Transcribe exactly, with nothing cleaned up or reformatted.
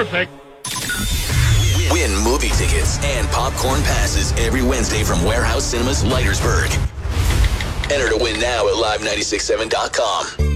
perfect. Win movie tickets and popcorn passes every Wednesday from Warehouse Cinemas, Leitersburg. Enter to win now at live nine six seven dot com.